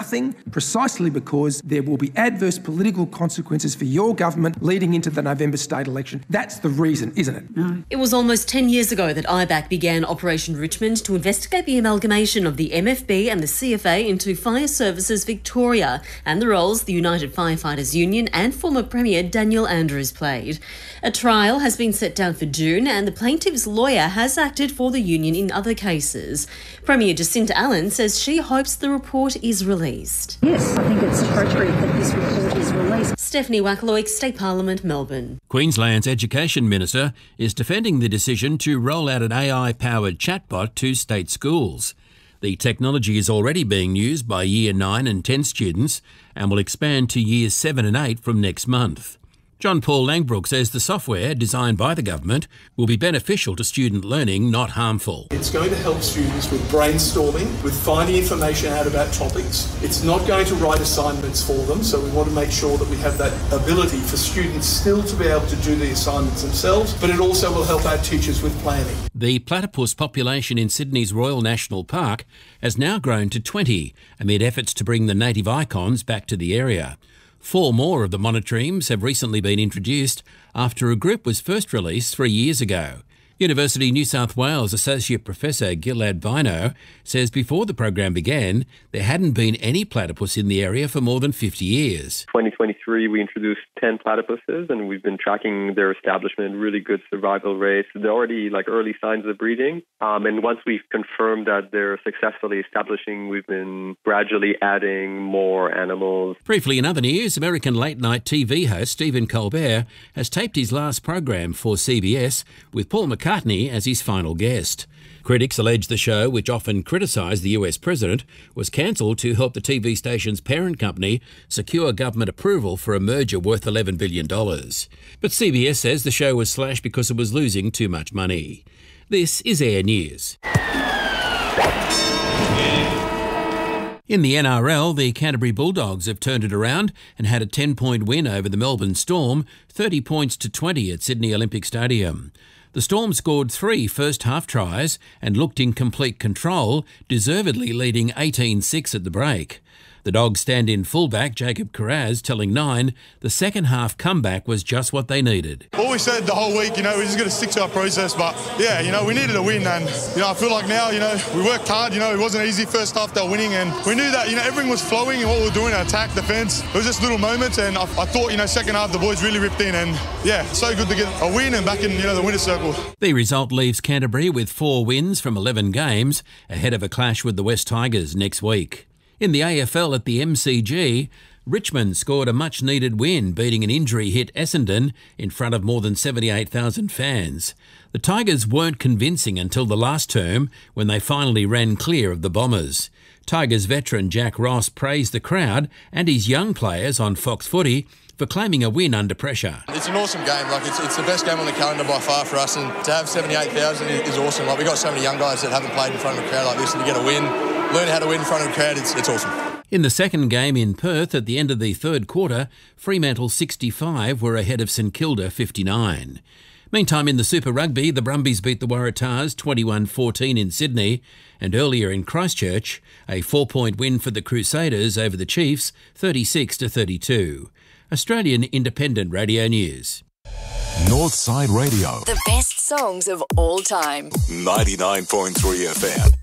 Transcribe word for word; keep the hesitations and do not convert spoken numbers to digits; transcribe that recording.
nothing, precisely because there will be adverse political consequences for your government leading into the November state election. That's the reason, isn't it? No. It was almost ten years ago that I BAC began Operation Richmond to investigate the amalgamation of the M F B and the C F A into Fire Services Victoria and the roles the United Firefighters Union and former Premier Daniel Andrews played. A trial has been set down for June and the plaintiff's lawyer has acted for the union in other cases. Premier Jacinta Allen says she hopes the report is released. Yes, I think it's appropriate that this report is released. Stephanie Wackaloik, State Parliament, Melbourne. Queensland's Education Minister is defending the decision to roll out an A I-powered chatbot to state schools. The technology is already being used by Year nine and ten students and will expand to Years seven and eight from next month. John Paul Langbrook says the software, designed by the government, will be beneficial to student learning, not harmful. It's going to help students with brainstorming, with finding information out about topics. It's not going to write assignments for them, so we want to make sure that we have that ability for students still to be able to do the assignments themselves, but it also will help our teachers with planning. The platypus population in Sydney's Royal National Park has now grown to twenty, amid efforts to bring the native icons back to the area. Four more of the monotremes have recently been introduced after a group was first released three years ago. University New South Wales Associate Professor Gilad Bino says before the program began, there hadn't been any platypus in the area for more than fifty years. twenty twenty-three, we introduced ten platypuses and we've been tracking their establishment, really good survival rates. They're already like early signs of breeding. Um, and once we've confirmed that they're successfully establishing, we've been gradually adding more animals. Briefly in other news, American late-night T V host Stephen Colbert has taped his last program for C B S with Paul McCartney as his final guest. Critics allege the show, which often criticised the U S president, was cancelled to help the T V station's parent company secure government approval for a merger worth eleven billion dollars. But C B S says the show was slashed because it was losing too much money. This is Air News. In the N R L, the Canterbury Bulldogs have turned it around and had a ten-point win over the Melbourne Storm, thirty points to twenty at Sydney Olympic Stadium. The Storm scored three first-half tries and looked in complete control, deservedly leading eighteen six at the break. The Dogs stand-in fullback Jacob Carraz telling Nine the second-half comeback was just what they needed. All we said the whole week, you know, we just got to stick to our process. But, yeah, you know, we needed a win. And, you know, I feel like now, you know, we worked hard. You know, it wasn't easy first half they were winning. And we knew that, you know, everything was flowing and what we were doing, attack, defence. It was just little moments. And I, I thought, you know, second half the boys really ripped in. And, yeah, so good to get a win and back in, you know, the winner's circle. The result leaves Canterbury with four wins from eleven games, ahead of a clash with the West Tigers next week. In the A F L at the M C G, Richmond scored a much-needed win, beating an injury-hit Essendon in front of more than seventy-eight thousand fans. The Tigers weren't convincing until the last term, when they finally ran clear of the Bombers. Tigers veteran Jack Ross praised the crowd and his young players on Fox Footy for claiming a win under pressure. It's an awesome game. Like it's, it's the best game on the calendar by far for us, and to have seventy-eight thousand is awesome. Like we've got so many young guys that haven't played in front of a crowd like this, and to get a win, learn how to win in front of a crowd, it's, it's awesome. In the second game in Perth at the end of the third quarter, Fremantle sixty-five were ahead of St Kilda fifty-nine. Meantime, in the Super Rugby, the Brumbies beat the Waratahs twenty-one fourteen in Sydney, and earlier in Christchurch, a four-point win for the Crusaders over the Chiefs, thirty-six to thirty-two. Australian Independent Radio News. Northside Radio. The best songs of all time. ninety-nine point three F M.